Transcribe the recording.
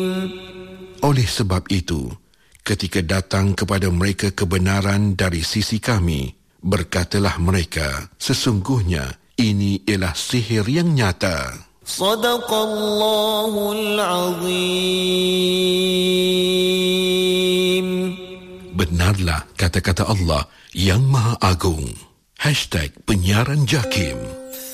Oleh sebab itu, ketika datang kepada mereka kebenaran dari sisi kami, berkatalah mereka, sesungguhnya ini ialah sihir yang nyata. Sadaqallahul Azim. Benarlah kata-kata Allah yang Maha Agung. #penyiaran JAKIM.